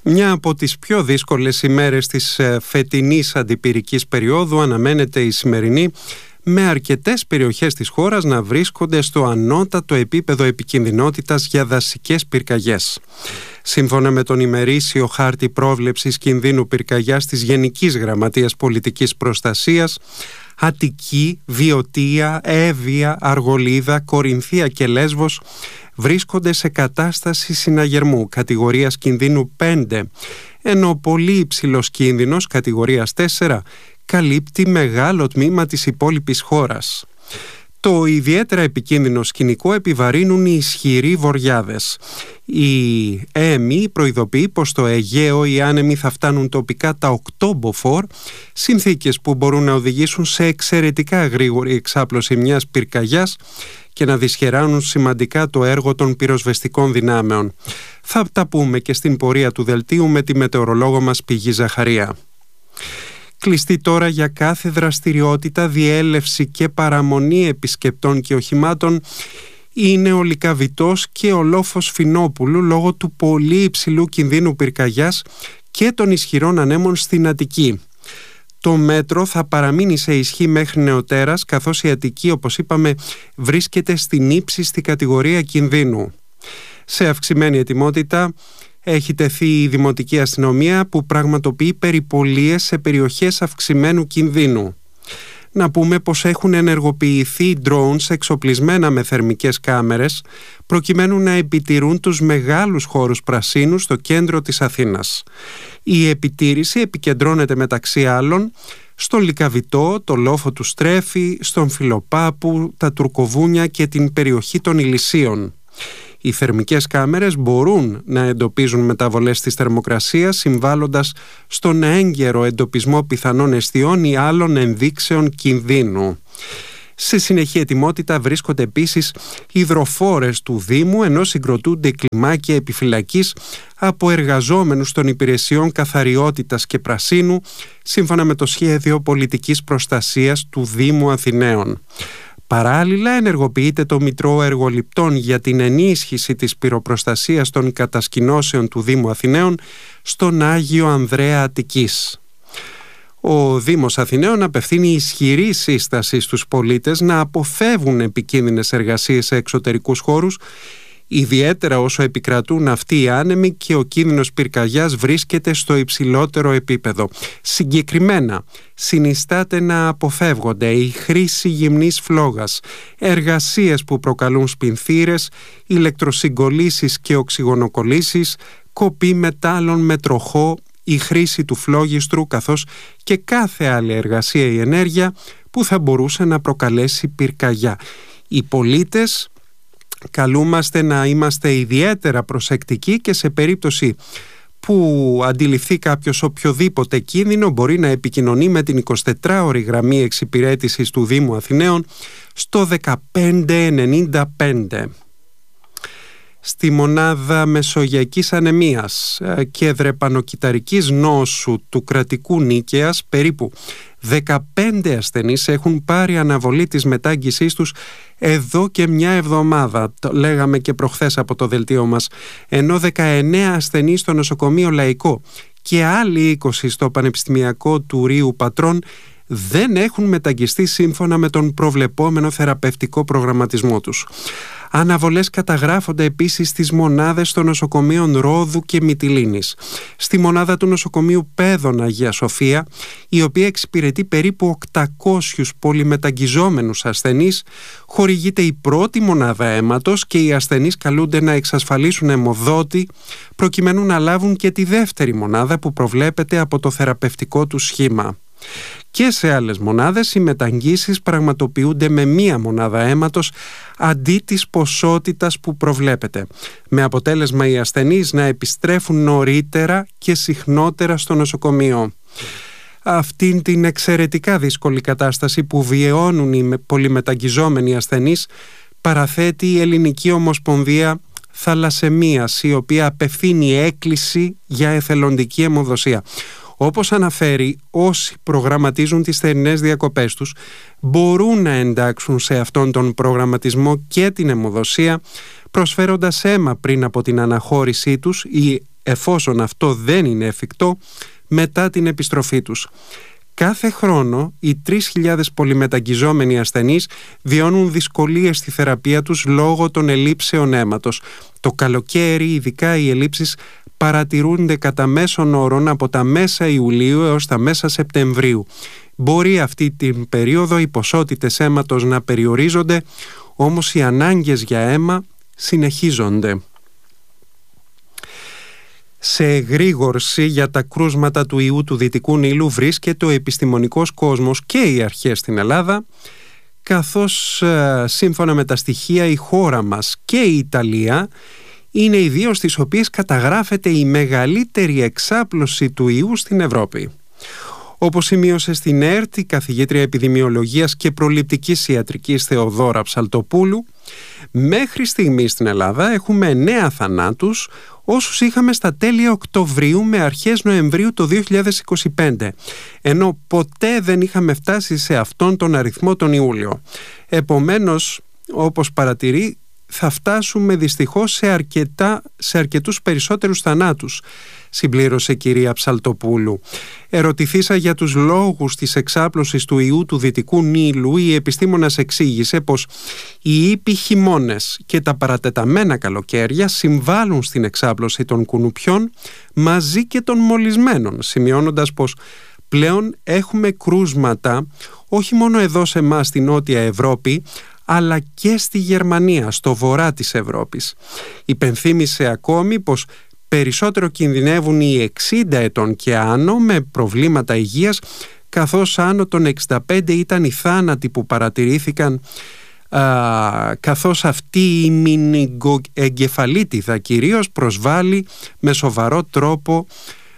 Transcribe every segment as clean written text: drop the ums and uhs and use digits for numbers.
Μια από τις πιο δύσκολες ημέρες της φετινής αντιπυρικής περίοδου αναμένεται η σημερινή, με αρκετές περιοχές της χώρας να βρίσκονται στο ανώτατο επίπεδο επικινδυνότητας για δασικές πυρκαγιές. Σύμφωνα με τον ημερήσιο χάρτη πρόβλεψης κινδύνου πυρκαγιάς της Γενικής Γραμματείας Πολιτικής Προστασίας, Αττική, Βιωτία, Εύβοια, Αργολίδα, Κορινθία και Λέσβος βρίσκονται σε κατάσταση συναγερμού κατηγορίας κινδύνου 5, ενώ πολύ υψηλός κίνδυνος κατηγορίας 4 καλύπτει μεγάλο τμήμα της υπόλοιπης χώρας. Το ιδιαίτερα επικίνδυνο σκηνικό επιβαρύνουν οι ισχυροί βορειάδες. Η ΕΜΗ προειδοποιεί πως στο Αιγαίο οι άνεμοι θα φτάνουν τοπικά τα 8 μποφόρ, συνθήκες που μπορούν να οδηγήσουν σε εξαιρετικά γρήγορη εξάπλωση μιας πυρκαγιάς και να δυσχεράνουν σημαντικά το έργο των πυροσβεστικών δυνάμεων. Θα τα πούμε και στην πορεία του δελτίου με τη μετεωρολόγο μας Πηγή Ζαχαρία. Κλειστή τώρα για κάθε δραστηριότητα, διέλευση και παραμονή επισκεπτών και οχημάτων είναι ο Λυκαβητός και ο Λόφος Φινόπουλου λόγω του πολύ υψηλού κινδύνου πυρκαγιάς και των ισχυρών ανέμων στην Αττική. Το μέτρο θα παραμείνει σε ισχύ μέχρι νεοτέρας, καθώς η Αττική, όπως είπαμε, βρίσκεται στην ύψιστη κατηγορία κινδύνου. Σε αυξημένη ετοιμότητα έχει τεθεί η Δημοτική Αστυνομία που πραγματοποιεί περιπολίες σε περιοχές αυξημένου κινδύνου. Να πούμε πως έχουν ενεργοποιηθεί drones εξοπλισμένα με θερμικές κάμερες προκειμένου να επιτηρούν τους μεγάλους χώρους πρασίνου στο κέντρο της Αθήνας. Η επιτήρηση επικεντρώνεται μεταξύ άλλων στο Λυκαβητό, το Λόφο του Στρέφη, στον Φιλοπάπου, τα Τουρκοβούνια και την περιοχή των Ηλυσίων. Οι θερμικές κάμερες μπορούν να εντοπίζουν μεταβολές της θερμοκρασίας, συμβάλλοντας στον έγκαιρο εντοπισμό πιθανών εστιών ή άλλων ενδείξεων κινδύνου. Σε συνεχή ετοιμότητα βρίσκονται επίσης υδροφόρες του Δήμου, ενώ συγκροτούνται κλιμάκια επιφυλακής από εργαζόμενους των υπηρεσιών καθαριότητας και πρασίνου, σύμφωνα με το σχέδιο πολιτικής προστασίας του Δήμου Αθηναίων. Παράλληλα, ενεργοποιείται το Μητρό Εργοληπτών για την ενίσχυση της πυροπροστασίας των κατασκηνώσεων του Δήμου Αθηναίων στον Άγιο Ανδρέα Αττικής. Ο Δήμος Αθηναίων απευθύνει ισχυρή σύσταση στους πολίτες να αποφεύγουν επικίνδυνες εργασίες σε εξωτερικούς χώρους, ιδιαίτερα όσο επικρατούν αυτοί οι άνεμοι και ο κίνδυνος πυρκαγιάς βρίσκεται στο υψηλότερο επίπεδο. Συγκεκριμένα, συνιστάται να αποφεύγονται η χρήση γυμνής φλόγας, εργασίες που προκαλούν σπινθήρες, ηλεκτροσυγκολλήσεις και οξυγονοκολλήσεις, κοπή μετάλλων με τροχό, η χρήση του φλόγιστρου, καθώς και κάθε άλλη εργασία ή ενέργεια που θα μπορούσε να προκαλέσει πυρκαγιά. Οι πολίτες καλούμαστε να είμαστε ιδιαίτερα προσεκτικοί και σε περίπτωση που αντιληφθεί κάποιος οποιοδήποτε κίνδυνο μπορεί να επικοινωνεί με την 24ωρη γραμμή εξυπηρέτησης του Δήμου Αθηναίων στο 1595. Στη μονάδα μεσογειακής ανεμίας και δρεπανοκυταρικής νόσου του κρατικού Νίκαιας περίπου 15 ασθενείς έχουν πάρει αναβολή της μετάγγισής τους εδώ και μια εβδομάδα, το λέγαμε και προχθές από το δελτίο μας, ενώ 19 ασθενείς στο νοσοκομείο Λαϊκό και άλλοι 20 στο Πανεπιστημιακό του Ρίου Πατρών δεν έχουν μεταγγιστεί σύμφωνα με τον προβλεπόμενο θεραπευτικό προγραμματισμό τους. Αναβολές καταγράφονται επίσης στις μονάδες των νοσοκομείων Ρόδου και Μυτιλήνης. Στη μονάδα του νοσοκομείου Πέδων Αγία Σοφία, η οποία εξυπηρετεί περίπου 800 πολυμεταγγιζόμενους ασθενείς, χορηγείται η πρώτη μονάδα αίματος και οι ασθενείς καλούνται να εξασφαλίσουν αιμοδότη προκειμένου να λάβουν και τη δεύτερη μονάδα που προβλέπεται από το θεραπευτικό του σχήμα. Και σε άλλες μονάδες οι μεταγγίσεις πραγματοποιούνται με μία μονάδα αίματος αντί της ποσότητας που προβλέπεται, με αποτέλεσμα οι ασθενείς να επιστρέφουν νωρίτερα και συχνότερα στο νοσοκομείο. Αυτήν την εξαιρετικά δύσκολη κατάσταση που βιώνουν οι πολυμεταγγιζόμενοι ασθενείς παραθέτει η Ελληνική Ομοσπονδία Θαλασσαιμίας, η οποία απευθύνει έκκληση για εθελοντική αιμοδοσία. Όπως αναφέρει, όσοι προγραμματίζουν τις θερινές διακοπές τους μπορούν να εντάξουν σε αυτόν τον προγραμματισμό και την αιμοδοσία, προσφέροντας αίμα πριν από την αναχώρησή τους ή εφόσον αυτό δεν είναι εφικτό μετά την επιστροφή τους. Κάθε χρόνο οι 3.000 πολυμεταγγιζόμενοι ασθενείς βιώνουν δυσκολίες στη θεραπεία τους λόγω των ελλείψεων αίματος. Το καλοκαίρι ειδικά οι ελλείψεις παρατηρούνται κατά μέσον όρον από τα μέσα Ιουλίου έως τα μέσα Σεπτεμβρίου. Μπορεί αυτή την περίοδο οι ποσότητες αίματος να περιορίζονται, όμως οι ανάγκες για αίμα συνεχίζονται. Σε εγρήγορση για τα κρούσματα του ιού του Δυτικού Νείλου βρίσκεται ο επιστημονικός κόσμος και οι αρχές στην Ελλάδα, καθώς σύμφωνα με τα στοιχεία η χώρα μας και η Ιταλία είναι οι δύο στις οποίες καταγράφεται η μεγαλύτερη εξάπλωση του ιού στην Ευρώπη. Όπως σημείωσε στην ΕΡΤ η καθηγήτρια επιδημιολογίας και προληπτικής ιατρικής Θεοδόρα Ψαλτοπούλου, μέχρι στιγμή στην Ελλάδα έχουμε 9 θανάτους, όσους είχαμε στα τέλη Οκτωβρίου με αρχές Νοεμβρίου το 2025, ενώ ποτέ δεν είχαμε φτάσει σε αυτόν τον αριθμό τον Ιούλιο. Επομένως, όπως παρατηρεί, θα φτάσουμε δυστυχώς σε αρκετούς περισσότερους θανάτους, συμπλήρωσε η κυρία Ψαλτοπούλου. Ερωτηθήσα για τους λόγους της εξάπλωσης του ιού του Δυτικού Νείλου, η επιστήμονας εξήγησε πως οι ήπιοι χειμώνες και τα παρατεταμένα καλοκαίρια συμβάλλουν στην εξάπλωση των κουνουπιών μαζί και των μολυσμένων, σημειώνοντας πως πλέον έχουμε κρούσματα όχι μόνο εδώ σε εμάς στη Νότια Ευρώπη, αλλά και στη Γερμανία, στο βορρά της Ευρώπης. Υπενθύμησε ακόμη πως περισσότερο κινδυνεύουν οι 60 ετών και άνω με προβλήματα υγείας, καθώς άνω των 65 ήταν οι θάνατοι που παρατηρήθηκαν, καθώς αυτή η μηνυγκοεγκεφαλίτιδα κυρίως προσβάλλει με σοβαρό τρόπο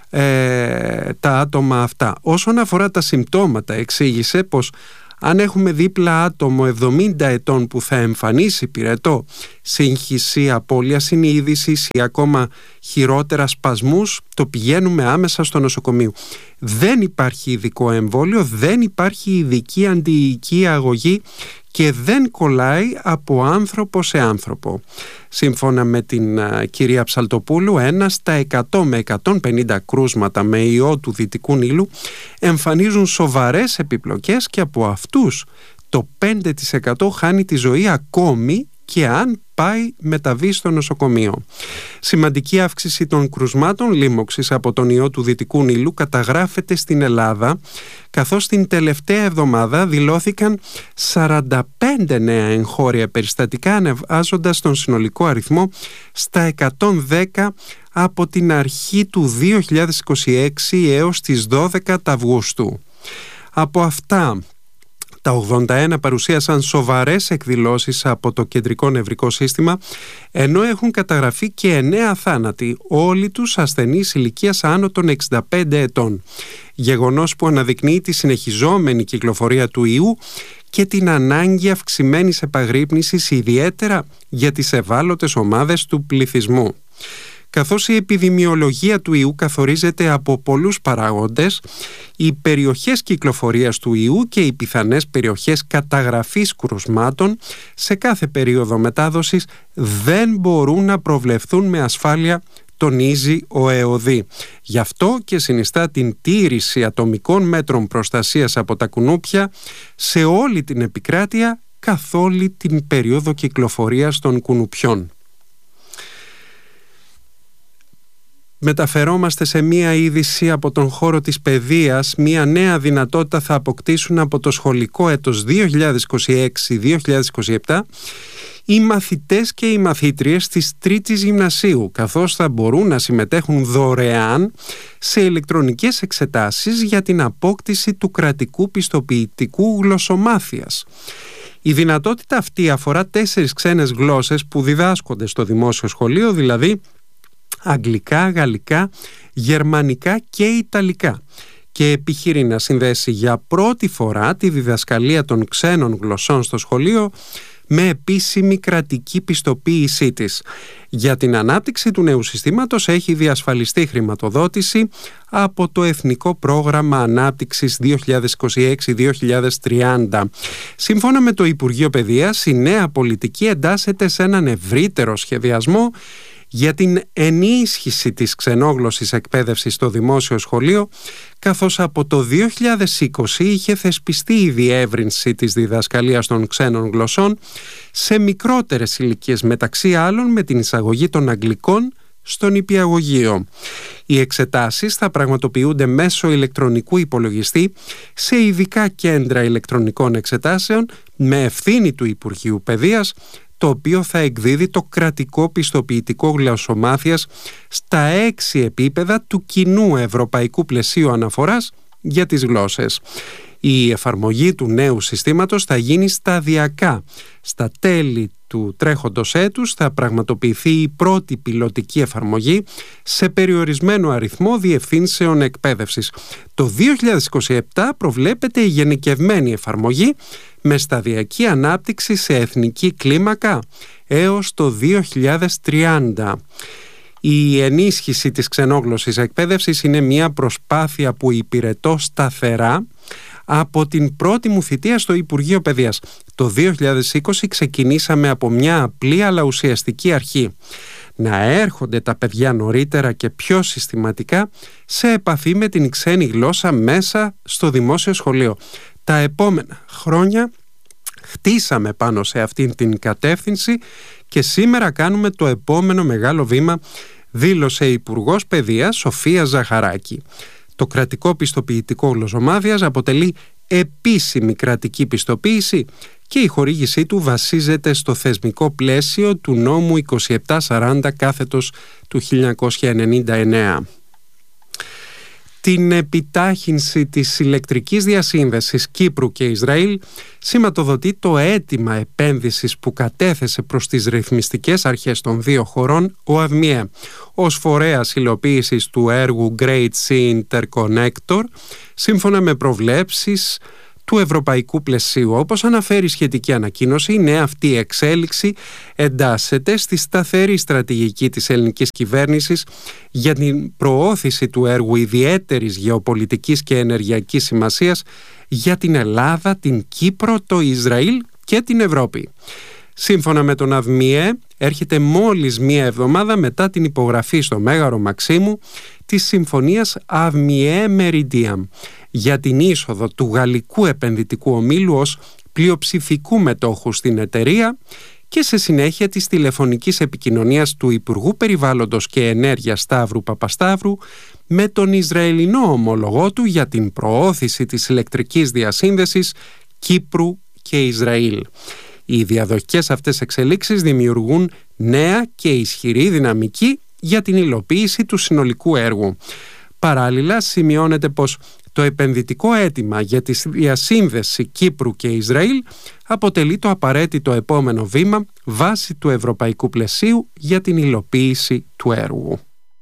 τα άτομα αυτά. Όσον αφορά τα συμπτώματα, εξήγησε πως αν έχουμε δίπλα άτομο 70 ετών που θα εμφανίσει πυρετό, σύγχυση, απώλεια συνείδησης ή ακόμα χειρότερα σπασμούς, το πηγαίνουμε άμεσα στο νοσοκομείο. Δεν υπάρχει ειδικό εμβόλιο, δεν υπάρχει ειδική αντιοική αγωγή και δεν κολλάει από άνθρωπο σε άνθρωπο. Σύμφωνα με την κυρία Ψαλτοπούλου, 1 στα 100 με 150 κρούσματα με ιό του Δυτικού Νείλου εμφανίζουν σοβαρές επιπλοκές και από αυτούς το 5% χάνει τη ζωή ακόμη και αν μεταβεί στο νοσοκομείο. Σημαντική αύξηση των κρουσμάτων λίμωξης από τον ιό του Δυτικού Νείλου καταγράφεται στην Ελλάδα, καθώς την τελευταία εβδομάδα δηλώθηκαν 45 νέα εγχώρια περιστατικά, ανεβάζοντας τον συνολικό αριθμό στα 110 από την αρχή του 2026 έως τις 12 Αυγούστου. Από αυτά, τα 81 παρουσίασαν σοβαρές εκδηλώσεις από το κεντρικό νευρικό σύστημα, ενώ έχουν καταγραφεί και 9 θάνατοι, όλοι τους ασθενείς ηλικίας άνω των 65 ετών. Γεγονός που αναδεικνύει τη συνεχιζόμενη κυκλοφορία του ιού και την ανάγκη αυξημένης επαγρύπνησης, ιδιαίτερα για τις ευάλωτες ομάδες του πληθυσμού. Καθώς η επιδημιολογία του ιού καθορίζεται από πολλούς παράγοντες, οι περιοχές κυκλοφορίας του ιού και οι πιθανές περιοχές καταγραφής κρουσμάτων σε κάθε περίοδο μετάδοσης δεν μπορούν να προβλεφθούν με ασφάλεια, τονίζει ο ΕΟΔΗ. Γι' αυτό και συνιστά την τήρηση ατομικών μέτρων προστασίας από τα κουνούπια σε όλη την επικράτεια καθ' όλη την περίοδο κυκλοφορίας των κουνουπιών. Μεταφερόμαστε σε μία είδηση από τον χώρο της παιδείας. Μία νέα δυνατότητα θα αποκτήσουν από το σχολικό έτος 2026-2027 οι μαθητές και οι μαθήτριες της τρίτης γυμνασίου, καθώς θα μπορούν να συμμετέχουν δωρεάν σε ηλεκτρονικές εξετάσεις για την απόκτηση του κρατικού πιστοποιητικού γλωσσομάθειας. Η δυνατότητα αυτή αφορά 4 ξένες γλώσσες που διδάσκονται στο δημόσιο σχολείο, δηλαδή αγγλικά, γαλλικά, γερμανικά και ιταλικά, και επιχειρεί να συνδέσει για πρώτη φορά τη διδασκαλία των ξένων γλωσσών στο σχολείο με επίσημη κρατική πιστοποίησή της. Για την ανάπτυξη του νέου συστήματος έχει διασφαλιστεί χρηματοδότηση από το Εθνικό Πρόγραμμα Ανάπτυξης 2026-2030. Σύμφωνα με το Υπουργείο Παιδείας, η νέα πολιτική εντάσσεται σε έναν ευρύτερο σχεδιασμό για την ενίσχυση της ξενόγλωσσης εκπαίδευσης στο δημόσιο σχολείο, καθώς από το 2020 είχε θεσπιστεί η διεύρυνση της διδασκαλίας των ξένων γλωσσών σε μικρότερες ηλικίες, μεταξύ άλλων με την εισαγωγή των αγγλικών στον νηπιαγωγείο. Οι εξετάσεις θα πραγματοποιούνται μέσω ηλεκτρονικού υπολογιστή σε ειδικά κέντρα ηλεκτρονικών εξετάσεων με ευθύνη του Υπουργείου Παιδείας, το οποίο θα εκδίδει το κρατικό πιστοποιητικό γλωσσομάθειας στα 6 επίπεδα του κοινού ευρωπαϊκού πλαισίου αναφοράς για τις γλώσσες. Η εφαρμογή του νέου συστήματος θα γίνει σταδιακά. Στα τέλη του τρέχοντος έτους θα πραγματοποιηθεί η πρώτη πιλωτική εφαρμογή σε περιορισμένο αριθμό διευθύνσεων εκπαίδευσης. Το 2027 προβλέπεται η γενικευμένη εφαρμογή με σταδιακή ανάπτυξη σε εθνική κλίμακα έως το 2030. Η ενίσχυση της ξενόγλωσσης εκπαίδευσης είναι μια προσπάθεια που υπηρετώ σταθερά από την πρώτη μου θητεία στο Υπουργείο Παιδείας. Το 2020 ξεκινήσαμε από μια απλή αλλά ουσιαστική αρχή: να έρχονται τα παιδιά νωρίτερα και πιο συστηματικά σε επαφή με την ξένη γλώσσα μέσα στο δημόσιο σχολείο. Τα επόμενα χρόνια χτίσαμε πάνω σε αυτήν την κατεύθυνση και σήμερα κάνουμε το επόμενο μεγάλο βήμα, δήλωσε η Υπουργός Παιδείας Σοφία Ζαχαράκη. Το κρατικό πιστοποιητικό γλωσσομάθειας αποτελεί επίσημη κρατική πιστοποίηση και η χορήγησή του βασίζεται στο θεσμικό πλαίσιο του νόμου 2740 κάθετος του 1999. Την επιτάχυνση της ηλεκτρικής διασύνδεσης Κύπρου και Ισραήλ σηματοδοτεί το αίτημα επένδυσης που κατέθεσε προς τις ρυθμιστικές αρχές των δύο χωρών ο ΑΔΜΙΕ ως φορέας υλοποίησης του έργου Great Sea Interconnector, σύμφωνα με προβλέψεις του ευρωπαϊκού πλαισίου. Όπως αναφέρει η σχετική ανακοίνωση, η νέα αυτή εξέλιξη εντάσσεται στη σταθερή στρατηγική της ελληνικής κυβέρνησης για την προώθηση του έργου ιδιαίτερης γεωπολιτικής και ενεργειακής σημασίας για την Ελλάδα, την Κύπρο, το Ισραήλ και την Ευρώπη. Σύμφωνα με τον ΑΔΜΙΕ, έρχεται μόλις μία εβδομάδα μετά την υπογραφή στο Μέγαρο Μαξίμου της συμφωνίας ΑΔΜΙΕ Meridiam για την είσοδο του γαλλικού επενδυτικού ομίλου ως πλειοψηφικού μετόχου στην εταιρεία και σε συνέχεια της τηλεφωνικής επικοινωνίας του Υπουργού Περιβάλλοντος και Ενέργειας Σταύρου Παπασταύρου με τον Ισραηλινό ομολογό του για την προώθηση της ηλεκτρικής διασύνδεσης Κύπρου και Ισραήλ. Οι διαδοχικές αυτές εξελίξεις δημιουργούν νέα και ισχυρή δυναμική για την υλοποίηση του συνολικού έργου. Παράλληλα, σημειώνεται πως το επενδυτικό αίτημα για τη διασύνδεση Κύπρου και Ισραήλ αποτελεί το απαραίτητο επόμενο βήμα βάσει του ευρωπαϊκού πλαισίου για την υλοποίηση του έργου.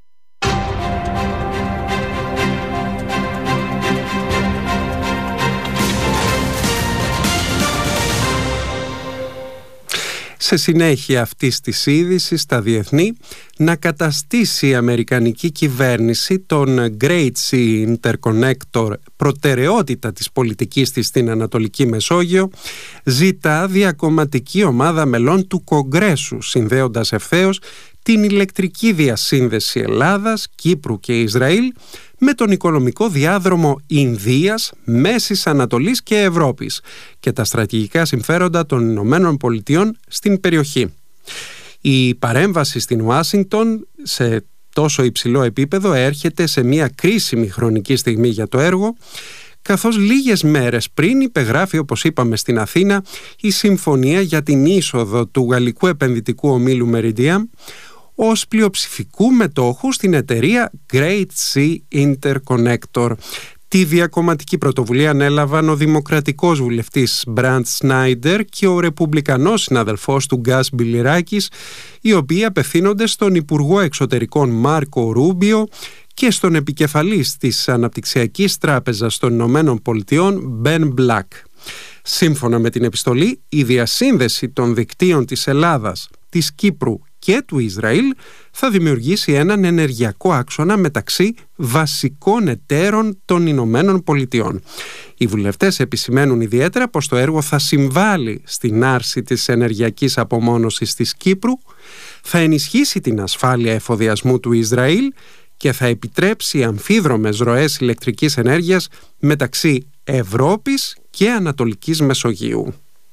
Σε συνέχεια αυτής της είδησης στα διεθνή, να καταστήσει η αμερικανική κυβέρνηση τον Great Sea Interconnector προτεραιότητα της πολιτικής της στην Ανατολική Μεσόγειο, ζητά διακομματική ομάδα μελών του Κογκρέσου, συνδέοντας ευθέως την ηλεκτρική διασύνδεση Ελλάδας, Κύπρου και Ισραήλ με τον οικονομικό διάδρομο Ινδίας, Μέσης Ανατολής και Ευρώπης και τα στρατηγικά συμφέροντα των Ηνωμένων Πολιτειών στην περιοχή. Η παρέμβαση στην Ουάσιγκτον σε τόσο υψηλό επίπεδο έρχεται σε μια κρίσιμη χρονική στιγμή για το έργο, καθώς λίγες μέρες πριν υπεγράφει, όπως είπαμε, στην Αθήνα η συμφωνία για την είσοδο του γαλλικού επενδυτικού ομίλου Meridiam ως πλειοψηφικού μετόχου στην εταιρεία Great Sea Interconnector. Τη διακομματική πρωτοβουλία ανέλαβαν ο δημοκρατικός βουλευτής Μπραντ Σνάιντερ και ο ρεπουμπλικανός συναδελφός του Γκας Μπιλιράκης, οι οποίοι απευθύνονται στον Υπουργό Εξωτερικών Μάρκο Ρούμπιο και στον επικεφαλής της Αναπτυξιακής Τράπεζας των Ηνωμένων Πολιτειών Μπεν Μπλακ. Σύμφωνα με την επιστολή, η διασύνδεση των δικτύων της Ελλάδας, της Κύπρου και του Ισραήλ θα δημιουργήσει έναν ενεργειακό άξονα μεταξύ βασικών εταίρων των Ηνωμένων Πολιτειών. Οι βουλευτές επισημαίνουν ιδιαίτερα πως το έργο θα συμβάλλει στην άρση της ενεργειακής απομόνωσης της Κύπρου, θα ενισχύσει την ασφάλεια εφοδιασμού του Ισραήλ και θα επιτρέψει αμφίδρομες ροές ηλεκτρικής ενέργειας μεταξύ Ευρώπης και Ανατολικής Μεσογείου.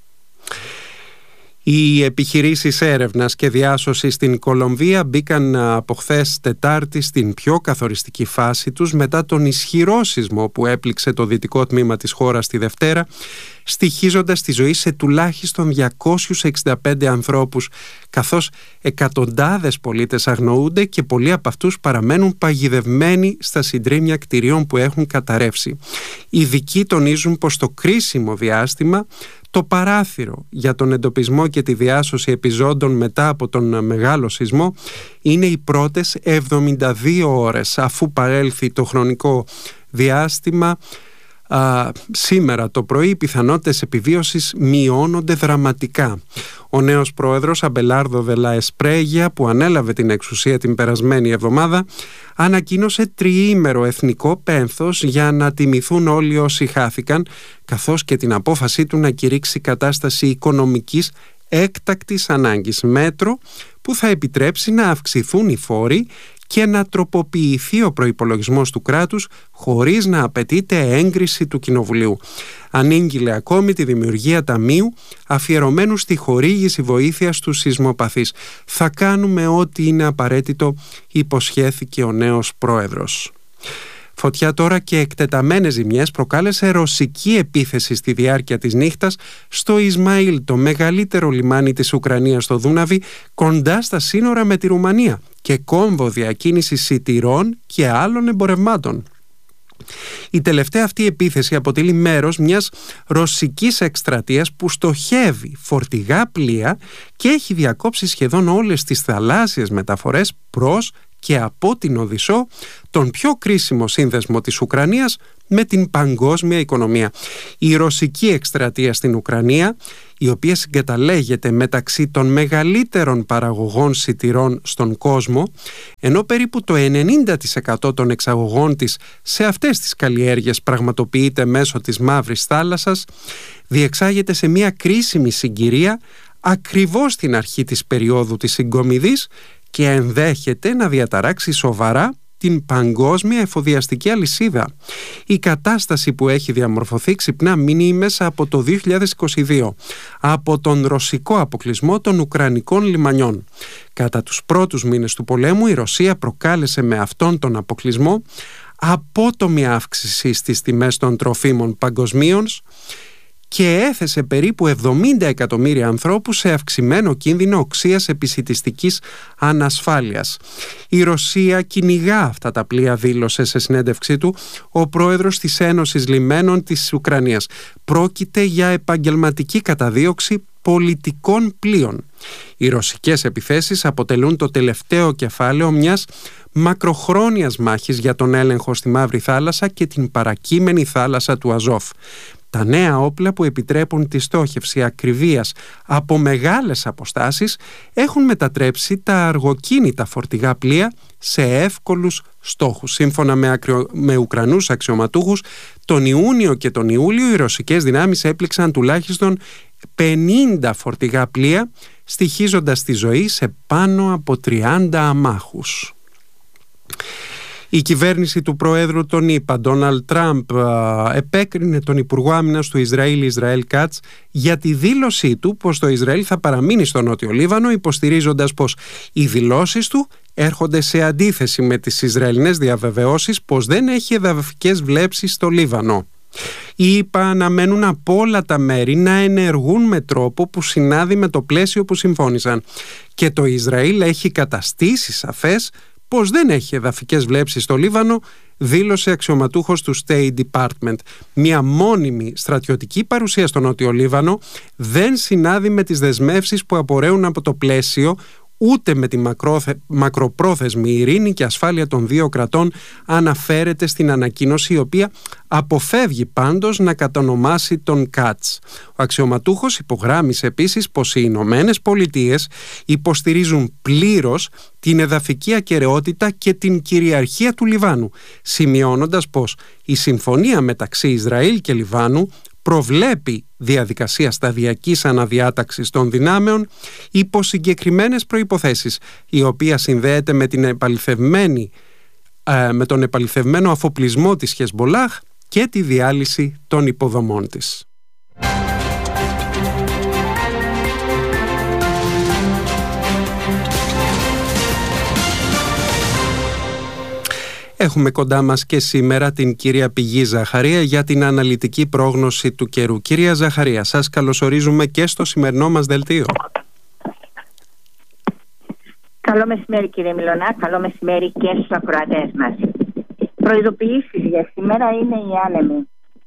Οι επιχειρήσεις έρευνας και διάσωσης στην Κολομβία μπήκαν από χθες Τετάρτη στην πιο καθοριστική φάση τους μετά τον ισχυρό σεισμό που έπληξε το δυτικό τμήμα της χώρας τη Δευτέρα, στοιχίζοντας τη ζωή σε τουλάχιστον 265 ανθρώπους, καθώς εκατοντάδες πολίτες αγνοούνται και πολλοί από αυτούς παραμένουν παγιδευμένοι στα συντρίμμια κτηρίων που έχουν καταρρεύσει. Οι ειδικοί τονίζουν πως το κρίσιμο διάστημα, το παράθυρο για τον εντοπισμό και τη διάσωση επιζώντων μετά από τον μεγάλο σεισμό, είναι οι πρώτες 72 ώρες, αφού παρέλθει το χρονικό διάστημα. Σήμερα το πρωί οι πιθανότητες επιβίωσης μειώνονται δραματικά. Ο νέος πρόεδρος Αμπελάρδο Δε Λα Εσπρέγια, που ανέλαβε την εξουσία την περασμένη εβδομάδα, ανακοίνωσε τριήμερο εθνικό πένθος για να τιμηθούν όλοι όσοι χάθηκαν, καθώς και την απόφασή του να κηρύξει κατάσταση οικονομικής έκτακτης ανάγκης, μέτρο που θα επιτρέψει να αυξηθούν οι φόροι και να τροποποιηθεί ο προϋπολογισμός του κράτους χωρίς να απαιτείται έγκριση του Κοινοβουλίου. Ανήγγειλε ακόμη τη δημιουργία ταμείου αφιερωμένου στη χορήγηση βοήθειας στους σεισμοπαθείς. «Θα κάνουμε ό,τι είναι απαραίτητο», υποσχέθηκε ο νέος πρόεδρος. Φωτιά τώρα και εκτεταμένες ζημιές προκάλεσε ρωσική επίθεση στη διάρκεια της νύχτας στο Ισμαήλ, το μεγαλύτερο λιμάνι της Ουκρανίας στο Δούναβι, κοντά στα σύνορα με τη Ρουμανία, και κόμβο διακίνησης σιτηρών και άλλων εμπορευμάτων. Η τελευταία αυτή επίθεση αποτελεί μέρος μιας ρωσικής εκστρατείας που στοχεύει φορτηγά πλοία και έχει διακόψει σχεδόν όλες τις θαλάσσιες μεταφορές προς και από την Οδυσσό, τον πιο κρίσιμο σύνδεσμο της Ουκρανίας με την παγκόσμια οικονομία. Η ρωσική εκστρατεία στην Ουκρανία, η οποία συγκαταλέγεται μεταξύ των μεγαλύτερων παραγωγών σιτηρών στον κόσμο, ενώ περίπου το 90% των εξαγωγών της σε αυτές τις καλλιέργειες πραγματοποιείται μέσω της Μαύρης Θάλασσας, διεξάγεται σε μια κρίσιμη συγκυρία ακριβώς στην αρχή της περίοδου της συγκομιδής και ενδέχεται να διαταράξει σοβαρά την παγκόσμια εφοδιαστική αλυσίδα. Η κατάσταση που έχει διαμορφωθεί ξυπνά μήνυ μέσα από το 2022 από τον ρωσικό αποκλεισμό των ουκρανικών λιμανιών. Κατά τους πρώτους μήνες του πολέμου η Ρωσία προκάλεσε με αυτόν τον αποκλεισμό απότομη αύξηση στις τιμές των τροφίμων παγκοσμίως και έθεσε περίπου 70 εκατομμύρια ανθρώπους σε αυξημένο κίνδυνο οξείας επισιτιστικής ανασφάλειας. Η Ρωσία κυνηγά αυτά τα πλοία, δήλωσε σε συνέντευξή του ο πρόεδρος της Ένωσης Λιμένων της Ουκρανίας. Πρόκειται για επαγγελματική καταδίωξη πολιτικών πλοίων. Οι ρωσικές επιθέσεις αποτελούν το τελευταίο κεφάλαιο μιας μακροχρόνιας μάχης για τον έλεγχο στη Μαύρη Θάλασσα και την παρακείμενη θάλασσα του Αζόφ. Τα νέα όπλα που επιτρέπουν τη στόχευση ακριβίας από μεγάλες αποστάσεις έχουν μετατρέψει τα αργοκίνητα φορτηγά πλοία σε εύκολους στόχους. Σύμφωνα με Ουκρανούς αξιωματούχους, τον Ιούνιο και τον Ιούλιο οι ρωσικές δυνάμεις έπληξαν τουλάχιστον 50 φορτηγά πλοία, στοιχίζοντας τη ζωή σε πάνω από 30 αμάχους. Η κυβέρνηση του Προέδρου των ΗΠΑ, Ντόναλντ Τραμπ, επέκρινε τον Υπουργό Άμυνας του Ισραήλ, Ισραήλ Κάτς, για τη δήλωσή του πως το Ισραήλ θα παραμείνει στο Νότιο Λίβανο, υποστηρίζοντας πως οι δηλώσεις του έρχονται σε αντίθεση με τις Ισραηλινές διαβεβαιώσεις πως δεν έχει εδαφικές βλέψεις στο Λίβανο. Οι ΗΠΑ αναμένουν από όλα τα μέρη να ενεργούν με τρόπο που συνάδει με το πλαίσιο που συμφώνησαν και το Ισραήλ έχει καταστήσει σαφές πως δεν έχει εδαφικές βλέψεις στο Λίβανο, δήλωσε αξιωματούχος του State Department. Μια μόνιμη στρατιωτική παρουσία στο Νότιο Λίβανο δεν συνάδει με τις δεσμεύσεις που απορρέουν από το πλαίσιο ούτε με τη μακροπρόθεσμη ειρήνη και ασφάλεια των δύο κρατών, αναφέρεται στην ανακοίνωση, η οποία αποφεύγει πάντως να κατονομάσει τον Κάτς. Ο αξιωματούχος υπογράμμισε επίσης πως οι Ηνωμένες Πολιτείες υποστηρίζουν πλήρως την εδαφική ακεραιότητα και την κυριαρχία του Λιβάνου, σημειώνοντας πως η συμφωνία μεταξύ Ισραήλ και Λιβάνου προβλέπει διαδικασία σταδιακής αναδιάταξης των δυνάμεων υπό συγκεκριμένες προϋποθέσεις, η οποία συνδέεται με τον επαληθευμένο αφοπλισμό της Χεσμολάχ και τη διάλυση των υποδομών της. Έχουμε κοντά μας και σήμερα την κυρία Πηγή Ζαχαρία για την αναλυτική πρόγνωση του καιρού. Κυρία Ζαχαρία, σας καλωσορίζουμε και στο σημερινό μας δελτίο. Καλό μεσημέρι κύριε Μιλωνά, καλό μεσημέρι και στους ακροατές μας. Προειδοποιήσεις για σήμερα είναι οι άνεμοι.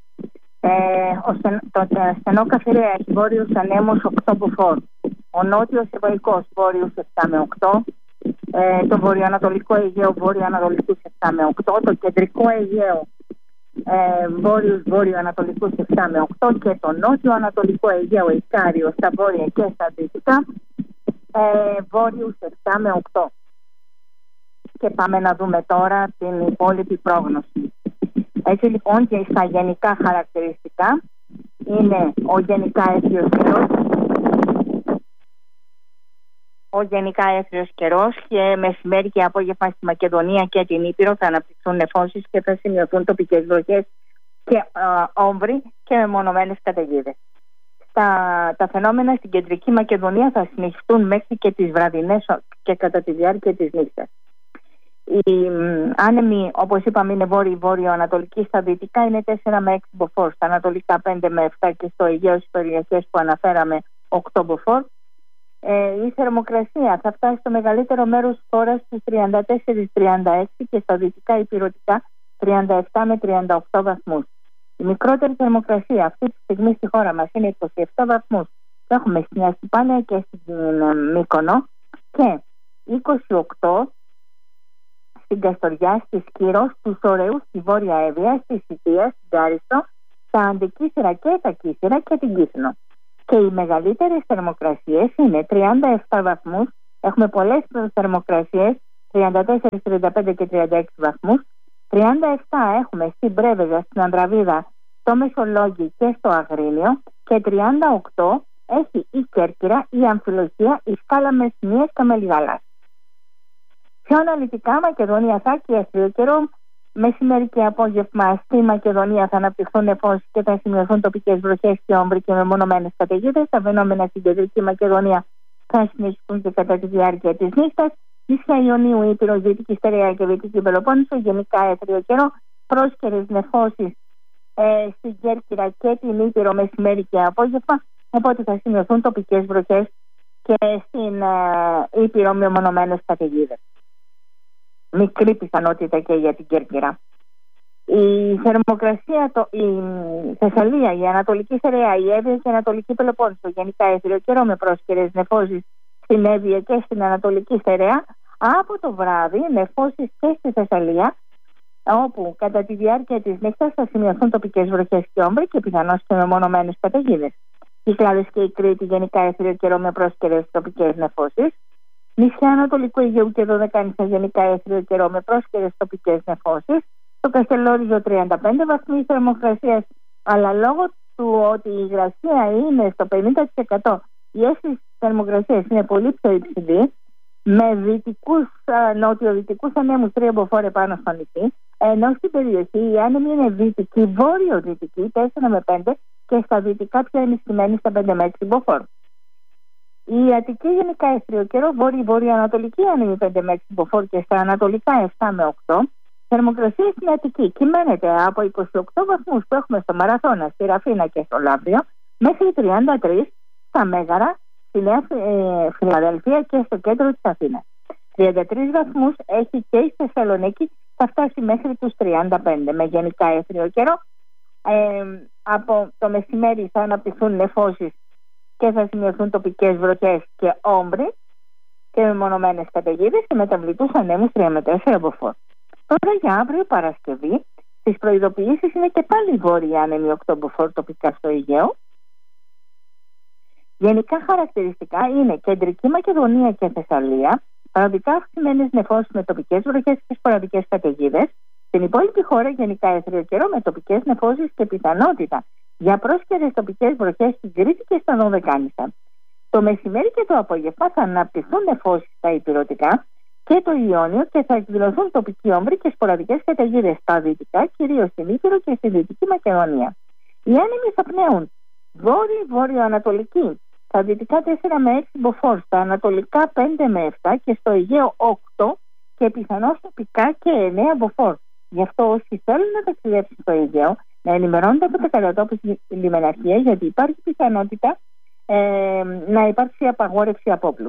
Το στενό καφηρέα έχει βόρειους ανέμους 8 μποφόρ. Ο νότιος ευωικός βόρειους 7 με 8. Το βορειοανατολικό Αιγαίο βόρειο-ανατολικούς 7 με 8, το κεντρικό Αιγαίο βόρειο-ανατολικούς 7 με 8 και το νότιο-ανατολικό Αιγαίο Ικάριο στα βόρεια και στα δυτικά βόρειους 7 με 8. Και πάμε να δούμε τώρα την υπόλοιπη πρόγνωση. Έτσι λοιπόν και στα γενικά χαρακτηριστικά είναι ο γενικά έθριος καιρός. Ο γενικά έθριος καιρός και μεσημέρι και απόγευμα στη Μακεδονία και την Ήπειρο θα αναπτυχθούν νεφώσεις και θα σημειωθούν τοπικές βροχές και όμβροι και μεμονωμένες καταιγίδες. Τα φαινόμενα στην κεντρική Μακεδονία θα συνεχιστούν μέχρι και τις βραδινές και κατά τη διάρκεια της νύχτας. Οι άνεμοι, όπως είπαμε, είναι βόρειο-ανατολική, στα δυτικά είναι 4 με 6 μποφόρ, στα ανατολικά 5 με 7 και στο Αιγαίο στις περιοχές που αναφέραμε 8 μποφόρ. Η θερμοκρασία θα φτάσει στο μεγαλύτερο μέρος της χώρας στους 34-36 και στα δυτικά υπηρετικά 37 με 38 βαθμούς. Η μικρότερη θερμοκρασία αυτή τη στιγμή στη χώρα μας είναι 27 βαθμούς. Το έχουμε στην Αστυπάνια και στην Μύκονο και 28 στην Καστοριά, στη Σκύρο, στους Ωραίους, στη Βόρεια Εύβοια, στη Σιτία, στην Κάριστο, στα Αντικύθυρα και τα Κύθυρα και την Κύθινο. Και οι μεγαλύτερες θερμοκρασίες είναι 37 βαθμούς. Έχουμε πολλές θερμοκρασίες, 34, 35 και 36 βαθμούς. 37 έχουμε στην Πρέβεζα, στην Ανδραβίδα, στο Μεσολόγγι και στο Αγρίνιο. Και 38 έχει η Κέρκυρα, η Αμφιλοχία, η Σκάλα Μεσσηνίας και Μελιγαλάς. Πιο αναλυτικά, Μακεδονία θα έχει αστείο καιρό. Μεσημέρι και απόγευμα στη Μακεδονία θα αναπτυχθούν νεφώσεις και θα σημειωθούν τοπικές βροχές και όμβροι και μεμονωμένες καταιγίδες. Τα φαινόμενα στην κεντρική Μακεδονία θα συνεχιστούν και κατά τη διάρκεια της νύχτας. Νησιά Ιωνίου, Ήπειρος, Δυτική Στερεά και Δυτική Πελοπόννησο, γενικά έθριο καιρό. Πρόσκαιρες νεφώσεις στην Κέρκυρα και την Ήπειρο μεσημέρι και απόγευμα. Οπότε θα σημειωθούν τοπικές βροχές και στην Ήπειρο μεμονωμένες καταιγίδες. Μικρή πιθανότητα και για την Κέρκυρα. Η θερμοκρασία, η Θεσσαλία, η Ανατολική Στερεά, η Εύβοια και η Ανατολική Πελοπόννησο, γενικά έθριο καιρό με πρόσκαιρες νεφώσεις στην Εύβοια και στην Ανατολική Στερεά. Από το βράδυ νεφώσεις και στη Θεσσαλία, όπου κατά τη διάρκεια της νύχτας θα σημειωθούν τοπικές βροχές και όμβροι και πιθανώς και μεμονωμένες καταιγίδες. Οι Κλάδες και η Κρήτη, γενικά έθριο καιρό με πρόσκαιρες τοπικές νεφώσεις. Νησιά Ανατολικού Αιγαίου και Δωδεκάνησα, γενικά έθριο καιρό με πρόσκαιρες τοπικές νεφώσεις. Στο Καστελόριζο 35 βαθμοί θερμοκρασίας, αλλά λόγω του ότι η υγρασία είναι στο 50%, η αίσθηση της θερμοκρασίας είναι πολύ πιο υψηλή, με νοτιοδυτικούς ανέμους 3 μποφόρ πάνω στο νησί, ενώ στην περιοχή οι άνεμοι είναι δυτικοί, βόρειο-δυτικοί 4 με 5 και στα δυτικά πιο ενισχυμένοι στα 5 με 6 μποφόρ. Η Αττική γενικά έθριο καιρό, βόρειο-ανατολική άνεμη 5 με 6 μποφόρ και στα ανατολικά 7 με 8. Θερμοκρασία στην Αττική κυμαίνεται από 28 βαθμούς που έχουμε στο Μαραθώνα, στη Ραφίνα και στο Λαύριο, μέχρι 33 στα Μέγαρα, στη Νέα Φιλαδελφία και στο κέντρο της Αθήνας. 33 βαθμούς έχει και η Θεσσαλονίκη, θα φτάσει μέχρι τους 35 με γενικά έθριο καιρό. Από το μεσημέρι θα αναπτυχθούν νεφώσεις και θα σημειωθούν τοπικές βροχές και όμβροι. και μεμονωμένες καταιγίδες και μεταβλητούς ανέμους 3 με 4 μποφόρ. Τώρα για αύριο Παρασκευή, στις προειδοποιήσεις είναι και πάλι βόρειοι άνεμοι 8 μποφόρ τοπικά στο Αιγαίο. Γενικά χαρακτηριστικά είναι Κεντρική Μακεδονία και Θεσσαλία, παραδικά αυξημένες νεφώσεις με τοπικές βροχές και σποραδικές καταιγίδες. Στην υπόλοιπη χώρα γενικά έθριο καιρό με τοπικές νεφώσεις και πιθανότητα για πρόσκαιρες τοπικές βροχές στην Κρήτη και στα Δωδεκάνησα. Το μεσημέρι και το απόγευμα θα αναπτυχθούν νεφώσεις στα ηπειρωτικά και το Ιόνιο και θα εκδηλωθούν τοπικοί όμβροι και σποραδικές καταιγίδες στα δυτικά, κυρίως στην Ήπειρο και στη Δυτική Μακεδονία. Οι άνεμοι θα πνέουν βόρειο-ανατολική, στα δυτικά 4 με 6 μποφόρ, στα ανατολικά 5 με 7 και στο Αιγαίο 8 και πιθανώς τοπικά και 9 μποφόρ. Γι' αυτό όσοι θέλουν να ταξιδέψουν στο Αιγαίο να ενημερώνονται από τα κατατόπους λιμεναρχία, γιατί υπάρχει πιθανότητα να υπάρξει απαγόρευση απόπλου.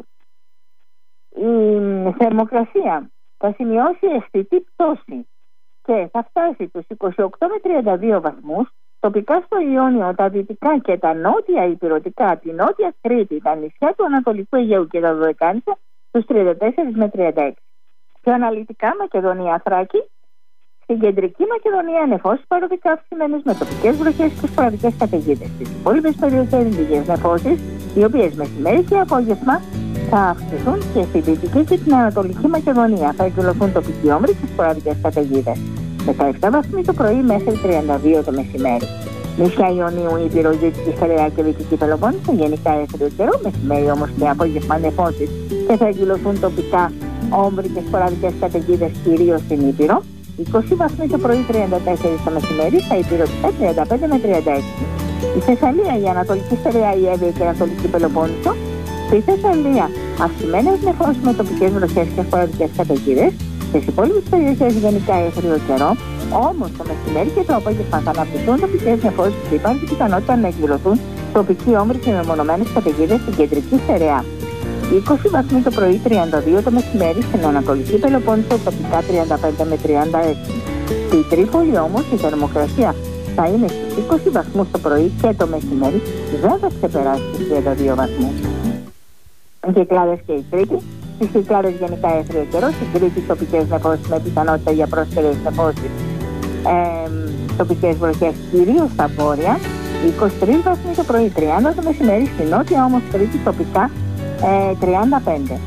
Η θερμοκρασία θα σημειώσει αισθητή πτώση και θα φτάσει τους 28 με 32 βαθμούς, τοπικά στο Ιόνιο, τα δυτικά και τα νότια ηπειρωτικά, τη νότια Κρήτη, τα νησιά του Ανατολικού Αιγαίου και τα Δωδεκάνησα, τους 34 με 36. Πιο αναλυτικά, Μακεδονία Θράκη. Στην Κεντρική Μακεδονία νεφώσεις παροδικά αυξημένες με τοπικές βροχές και σποραδικές καταιγίδες. Στις υπόλοιπες περιοχές λίγες νεφώσεις, οι οποίες μεσημέρι και απόγευμα θα αυξηθούν και στη Δυτική και την Ανατολική Μακεδονία. Θα εκδηλωθούν τοπικοί όμβροι και σποραδικές καταιγίδες. 17 βαθμοί το πρωί μέχρι 32 το μεσημέρι. Νησιά Ιωνίου, Ήπειρο, Δυτική Στερεά και Δυτική Πελοπόννησο γενικά έθριο καιρό, μεσημέρι όμως και απόγευμα νεφώσεις και θα εκδηλωθούν τοπικά όμβροι και σποραδικές καταιγίδες κυρίως στην Ήπειρο. 20 βαθμοί το πρωί, 34 το μεσημέρι, στα ηπειρωτικά 35 με 36. Η Θεσσαλία, η Ανατολική Στερεά, η Εύβοια και η Ανατολική Πελοπόννησο. Στη Θεσσαλία, αυξημένες νεφώσεις με τοπικές βροχές και σποραδικές καταιγίδες. Στις υπόλοιπες περιοχές γενικά έθριο καιρό, όμως το μεσημέρι και το απόγευμα θα αναπτυχθούν τοπικές νεφώσεις και υπάρχει πιθανότητα να εκδηλωθούν τοπικοί όμβροι και μεμονωμένες καταιγίδες στην Κεντρική Στερεά. 20 βαθμοί το πρωί, 32 το μεσημέρι, στην Ανατολική Πελοπόννησο τοπικά 35 με 36. Στη Τρίπολη όμως η θερμοκρασία θα είναι στους 20 βαθμούς το πρωί και το μεσημέρι δεν θα ξεπεράσει τους 32 βαθμούς. Οι Κυκλάδες και η Κρήτη. Στις Κυκλάδες γενικά έθριο καιρό, στην Κρήτη τοπικές νεφώσεις με πιθανότητα για πρόσκαιρες νεφώσεις, τοπικές βροχές κυρίως στα βόρεια. 23 βαθμοί το πρωί, 30 το μεσημέρι, στην νότια όμως Κρήτη τοπικά 35.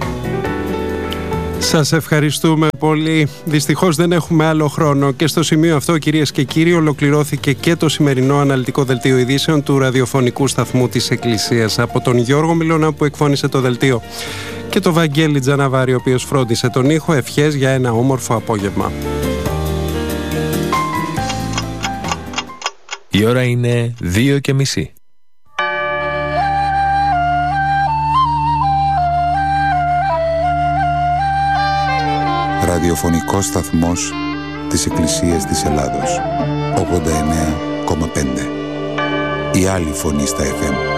Σας ευχαριστούμε πολύ. Δυστυχώς δεν έχουμε άλλο χρόνο και στο σημείο αυτό, κυρίες και κύριοι, ολοκληρώθηκε και το σημερινό αναλυτικό δελτίο ειδήσεων του ραδιοφωνικού σταθμού της Εκκλησίας. Από τον Γιώργο Μιλώνα που εκφώνησε το δελτίο και το Βαγγέλη Τζαναβάρη ο οποίος φρόντισε τον ήχο, ευχές για ένα όμορφο απόγευμα. Η ώρα είναι 2:30. Ραδιοφωνικός σταθμός της Εκκλησίας της Ελλάδος 89,5. Η άλλη φωνή στα FM.